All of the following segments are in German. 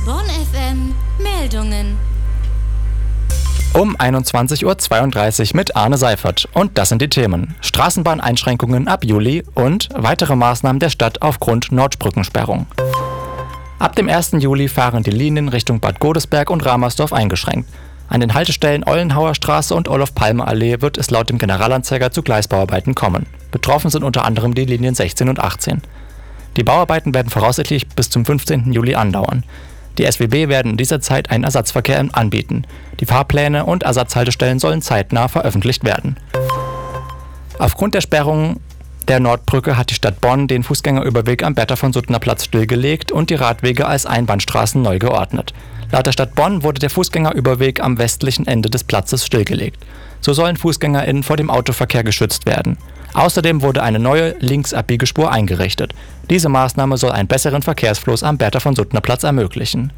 Bonn FM Meldungen. Um 21.32 Uhr mit Arne Seifert. Und das sind die Themen. Straßenbahneinschränkungen ab Juli und weitere Maßnahmen der Stadt aufgrund Nordbrückensperrung. Ab dem 1. Juli fahren die Linien Richtung Bad Godesberg und Ramersdorf eingeschränkt. An den Haltestellen Ollenhauer Straße und Olof-Palme-Allee wird es laut dem Generalanzeiger zu Gleisbauarbeiten kommen. Betroffen sind unter anderem die Linien 16 und 18. Die Bauarbeiten werden voraussichtlich bis zum 15. Juli andauern. Die SWB werden in dieser Zeit einen Ersatzverkehr anbieten. Die Fahrpläne und Ersatzhaltestellen sollen zeitnah veröffentlicht werden. Aufgrund der Sperrung der Nordbrücke hat die Stadt Bonn den Fußgängerüberweg am Bertha-von-Suttner-Platz stillgelegt und die Radwege als Einbahnstraßen neu geordnet. Laut der Stadt Bonn wurde der Fußgängerüberweg am westlichen Ende des Platzes stillgelegt. So sollen FußgängerInnen vor dem Autoverkehr geschützt werden. Außerdem wurde eine neue Linksabbiegespur eingerichtet. Diese Maßnahme soll einen besseren Verkehrsfluss am Bertha-von-Suttner-Platz ermöglichen.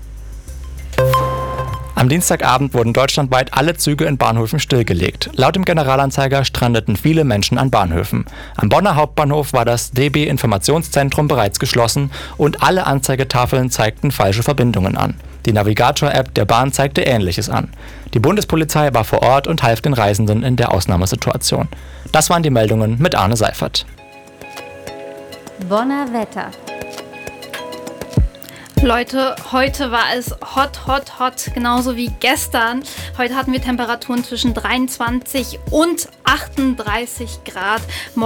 Am Dienstagabend wurden deutschlandweit alle Züge in Bahnhöfen stillgelegt. Laut dem Generalanzeiger strandeten viele Menschen an Bahnhöfen. Am Bonner Hauptbahnhof war das DB-Informationszentrum bereits geschlossen und alle Anzeigetafeln zeigten falsche Verbindungen an. Die Navigator-App der Bahn zeigte Ähnliches an. Die Bundespolizei war vor Ort und half den Reisenden in der Ausnahmesituation. Das waren die Meldungen mit Arne Seifert. Bonner Wetter. Leute, heute war es hot, genauso wie gestern. Heute hatten wir Temperaturen zwischen 23 und 38 Grad.